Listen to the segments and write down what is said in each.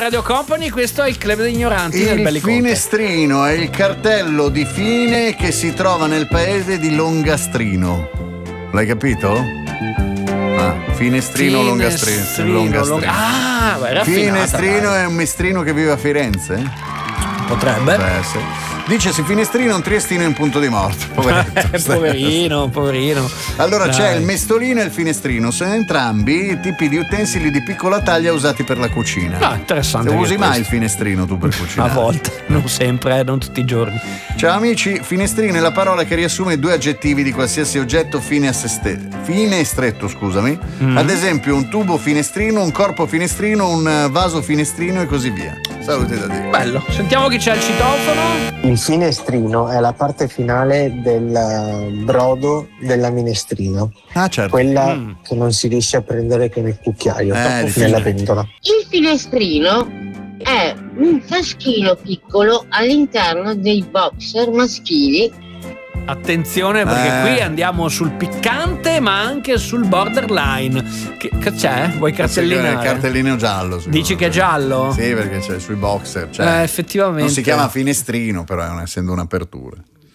Radio Company, questo è il Club degli Ignoranti del Bellicote. Il finestrino è il cartello di fine che si trova nel paese di Longastrino. L'hai capito? Finestrino, Longastrino. Ah, era Finestrino è un mestrino che vive a Firenze? Potrebbe. Dicesi finestrino, un triestino in punto di morte. Poverino. Allora Dai. c'è il mestolino e il finestrino, sono entrambi tipi di utensili di piccola taglia usati per la cucina. Ah, interessante. Se usi mai questo. il finestrino tu per cucinare? A volte, non sempre, non tutti i giorni. Ciao amici, finestrino è la parola che riassume due aggettivi di qualsiasi oggetto fine e stretto, scusami. Ad esempio un tubo finestrino, un corpo finestrino, un vaso finestrino e così via. Saluti da Dio. Bello, sentiamo chi c'è al citofono. Il finestrino è la parte finale del brodo della minestrina. Ah, certo. Quella che non si riesce a prendere con il cucchiaio nella pentola. Il finestrino è un taschino piccolo all'interno dei boxer maschili. Attenzione perché qui andiamo sul piccante ma anche sul borderline. Che c'è? Vuoi cartellinare? Il cartellino giallo. Dici che è giallo? Sì, perché c'è sui boxer. Cioè, effettivamente. non si chiama finestrino, però essendo un'apertura.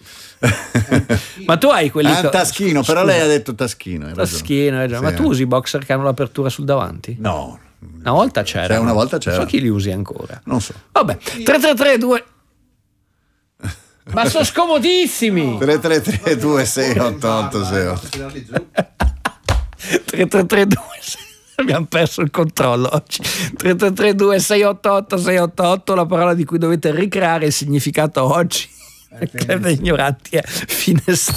Ma tu hai quelli. Un taschino, però lei ha detto taschino. Taschino, hai ragione. Sì. Ma tu usi i boxer che hanno l'apertura sul davanti? No. Una volta c'era. Cioè, una volta c'era. Non so chi li usi ancora. Non so. Vabbè, 3332. Ma sono scomodissimi. 333 2688 3332. Abbiamo perso il controllo oggi. 3332 688 688, la parola di cui dovete ricreare il significato oggi. Il Club degli Ignoranti è finestrino.